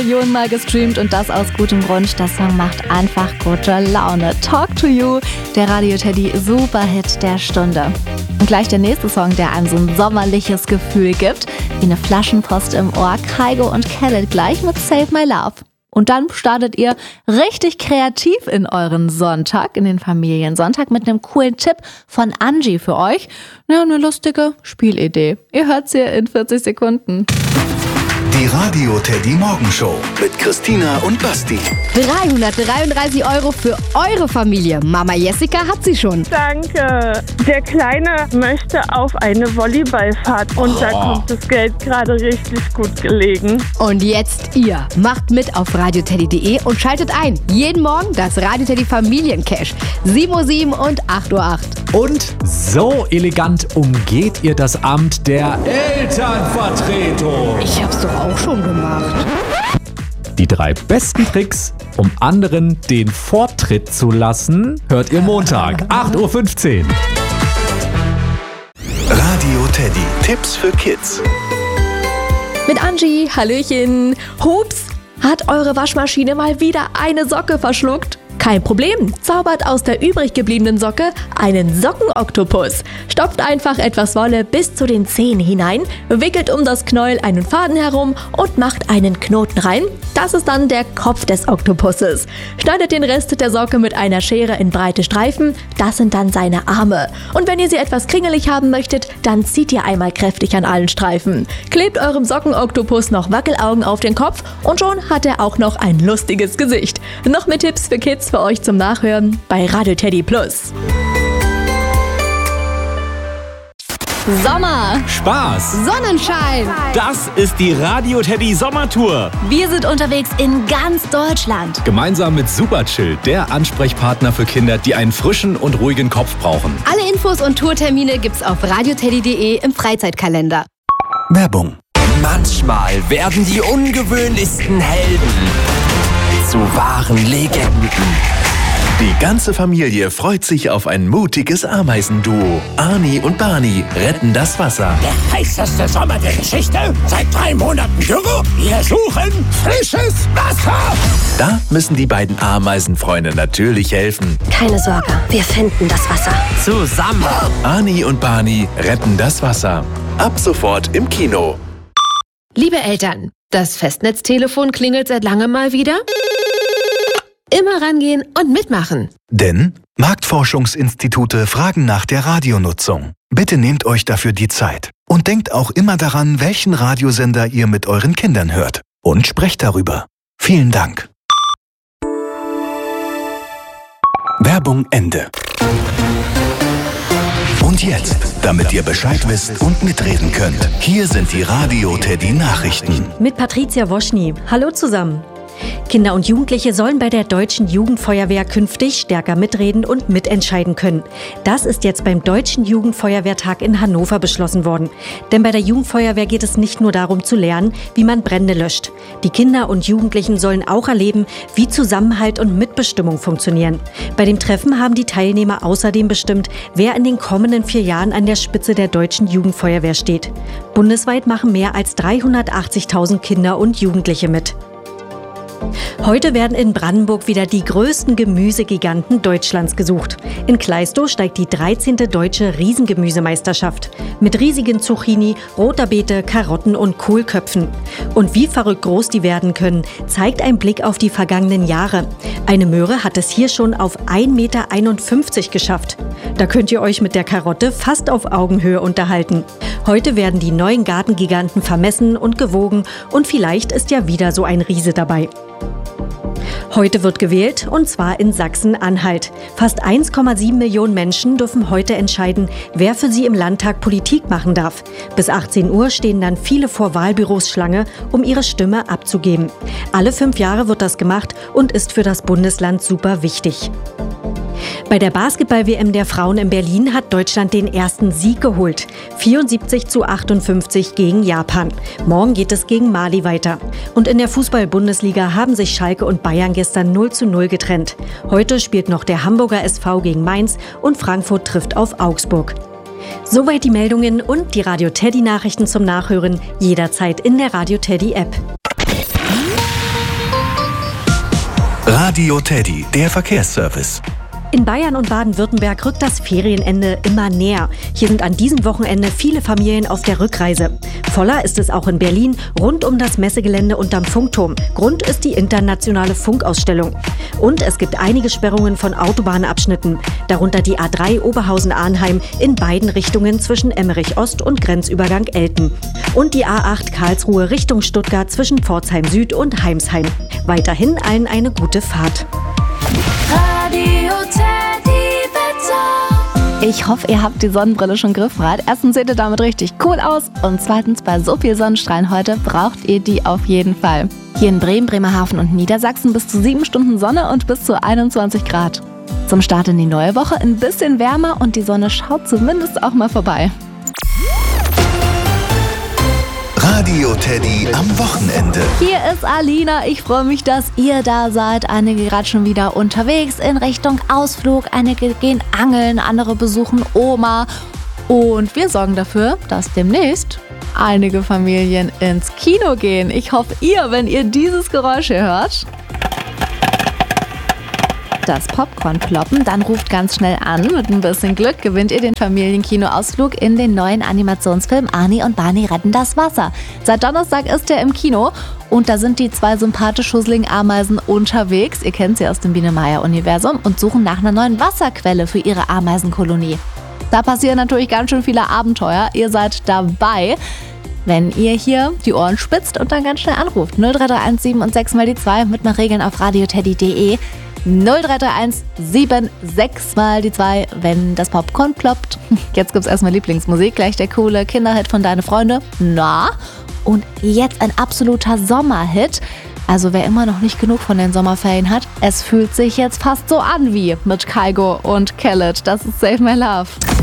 Millionen Mal gestreamt und das aus gutem Grund. Der Song macht einfach gute Laune. Talk to You, der Radio Teddy Superhit der Stunde. Und gleich der nächste Song, der einem so ein sommerliches Gefühl gibt, wie eine Flaschenpost im Ohr. Kygo und Khaled gleich mit Save My Love. Und dann startet ihr richtig kreativ in euren Sonntag, in den Familiensonntag, mit einem coolen Tipp von Angie für euch. Ja, eine lustige Spielidee. Ihr hört's hier in 40 Sekunden. Die Radio Teddy Morgenshow mit Christina und Basti. 333 € für eure Familie. Mama Jessica hat sie schon. Danke. Der Kleine möchte auf eine Volleyballfahrt und da kommt das Geld gerade richtig gut gelegen. Und jetzt ihr. Macht mit auf radioteddy.de und schaltet ein. Jeden Morgen das Radio Teddy Familiencash. 7:07 Uhr und 8:08 Uhr. Und so elegant umgeht ihr das Amt der Elternvertretung. Ich hab's doch auch schon gemacht. Die 3 besten Tricks, um anderen den Vortritt zu lassen, hört ihr Montag, 8:15 Uhr. Radio Teddy. Tipps für Kids. Mit Angie, Hallöchen. Hups, hat eure Waschmaschine mal wieder eine Socke verschluckt? Kein Problem, zaubert aus der übrig gebliebenen Socke einen Sockenoktopus. Stopft einfach etwas Wolle bis zu den Zehen hinein, wickelt um das Knäuel einen Faden herum und macht einen Knoten rein. Das ist dann der Kopf des Oktopuses. Schneidet den Rest der Socke mit einer Schere in breite Streifen, das sind dann seine Arme. Und wenn ihr sie etwas kringelig haben möchtet, dann zieht ihr einmal kräftig an allen Streifen. Klebt eurem Sockenoktopus noch Wackelaugen auf den Kopf und schon hat er auch noch ein lustiges Gesicht. Noch mehr Tipps für Kids für euch zum Nachhören bei Radio Teddy Plus. Sommer, Spaß, Sonnenschein. Das ist die Radio Teddy Sommertour. wir sind unterwegs in ganz Deutschland. gemeinsam mit Superchill, der Ansprechpartner für Kinder, die einen frischen und ruhigen Kopf brauchen. Alle Infos und Tourtermine gibt's auf radioteddy.de im Freizeitkalender. Werbung. Manchmal werden die ungewöhnlichsten Helden zu wahren Legenden. Die ganze Familie freut sich auf ein mutiges Ameisenduo. Arnie und Barney retten das Wasser. Der heißeste Sommer der Geschichte. Seit 3 Monaten Dürre. Wir suchen frisches Wasser. Da müssen die beiden Ameisenfreunde natürlich helfen. Keine Sorge, wir finden das Wasser. Zusammen. Arnie und Barney retten das Wasser. Ab sofort im Kino. Liebe Eltern, das Festnetztelefon klingelt seit langem mal wieder. Immer rangehen und mitmachen. Denn Marktforschungsinstitute fragen nach der Radionutzung. Bitte nehmt euch dafür die Zeit. Und denkt auch immer daran, welchen Radiosender ihr mit euren Kindern hört. Und sprecht darüber. Vielen Dank. Werbung Ende. Und jetzt, damit ihr Bescheid wisst und mitreden könnt, hier sind die Radio Teddy Nachrichten. Mit Patricia Woschny. Hallo zusammen. Kinder und Jugendliche sollen bei der Deutschen Jugendfeuerwehr künftig stärker mitreden und mitentscheiden können. Das ist jetzt beim Deutschen Jugendfeuerwehrtag in Hannover beschlossen worden. Denn bei der Jugendfeuerwehr geht es nicht nur darum zu lernen, wie man Brände löscht. Die Kinder und Jugendlichen sollen auch erleben, wie Zusammenhalt und Mitbestimmung funktionieren. Bei dem Treffen haben die Teilnehmer außerdem bestimmt, wer in den kommenden 4 Jahren an der Spitze der Deutschen Jugendfeuerwehr steht. Bundesweit machen mehr als 380.000 Kinder und Jugendliche mit. Heute werden in Brandenburg wieder die größten Gemüsegiganten Deutschlands gesucht. In Klaistow steigt die 13. Deutsche Riesengemüsemeisterschaft. Mit riesigen Zucchini, roter Beete, Karotten und Kohlköpfen. Und wie verrückt groß die werden können, zeigt ein Blick auf die vergangenen Jahre. Eine Möhre hat es hier schon auf 1,51 Meter geschafft. Da könnt ihr euch mit der Karotte fast auf Augenhöhe unterhalten. Heute werden die neuen Gartengiganten vermessen und gewogen und vielleicht ist ja wieder so ein Riese dabei. Heute wird gewählt, und zwar in Sachsen-Anhalt. Fast 1,7 Millionen Menschen dürfen heute entscheiden, wer für sie im Landtag Politik machen darf. Bis 18 Uhr stehen dann viele vor Wahlbüros Schlange, um ihre Stimme abzugeben. Alle 5 Jahre wird das gemacht und ist für das Bundesland super wichtig. Bei der Basketball-WM der Frauen in Berlin hat Deutschland den ersten Sieg geholt. 74:58 gegen Japan. Morgen geht es gegen Mali weiter. Und in der Fußball-Bundesliga haben sich Schalke und Bayern gestern 0:0 getrennt. Heute spielt noch der Hamburger SV gegen Mainz und Frankfurt trifft auf Augsburg. Soweit die Meldungen und die Radio Teddy Nachrichten zum Nachhören jederzeit in der Radio Teddy App. Radio Teddy, der Verkehrsservice. In Bayern und Baden-Württemberg rückt das Ferienende immer näher. Hier sind an diesem Wochenende viele Familien auf der Rückreise. Voller ist es auch in Berlin, rund um das Messegelände unterm Funkturm. Grund ist die internationale Funkausstellung. Und es gibt einige Sperrungen von Autobahnabschnitten, darunter die A3 Oberhausen-Arnheim in beiden Richtungen zwischen Emmerich Ost und Grenzübergang Elten. Und die A8 Karlsruhe Richtung Stuttgart zwischen Pforzheim Süd und Heimsheim. Weiterhin allen eine gute Fahrt. Radio Teddy Wetter. Ich hoffe, ihr habt die Sonnenbrille schon griffbereit. Erstens seht ihr damit richtig cool aus und zweitens, bei so viel Sonnenstrahlen heute braucht ihr die auf jeden Fall. Hier in Bremen, Bremerhaven und Niedersachsen bis zu 7 Stunden Sonne und bis zu 21 Grad. Zum Start in die neue Woche ein bisschen wärmer und die Sonne schaut zumindest auch mal vorbei. Radio Teddy am Wochenende. Hier ist Alina. Ich freue mich, dass ihr da seid. Einige gerade schon wieder unterwegs in Richtung Ausflug. Einige gehen angeln, andere besuchen Oma. Und wir sorgen dafür, dass demnächst einige Familien ins Kino gehen. Ich hoffe, wenn ihr dieses Geräusch hier hört, das Popcorn ploppen, dann ruft ganz schnell an. Mit ein bisschen Glück gewinnt ihr den Familienkinoausflug in den neuen Animationsfilm Arnie und Barney retten das Wasser. Seit Donnerstag ist er im Kino und da sind die 2 sympathisch husseligen Ameisen unterwegs, ihr kennt sie aus dem Biene-Meier-Universum, und suchen nach einer neuen Wasserquelle für ihre Ameisenkolonie. Da passieren natürlich ganz schön viele Abenteuer. Ihr seid dabei, wenn ihr hier die Ohren spitzt und dann ganz schnell anruft. 03317 und 6 mal die 2 mit mehr Regeln auf radioteddy.de. 0331 76 mal die 2, wenn das Popcorn ploppt. Jetzt gibt's erstmal Lieblingsmusik, gleich der coole Kinderhit von Deine Freunde. Na, und jetzt ein absoluter Sommerhit. Also wer immer noch nicht genug von den Sommerferien hat, es fühlt sich jetzt fast so an wie mit Kygo und Khaled. Das ist Save My Love.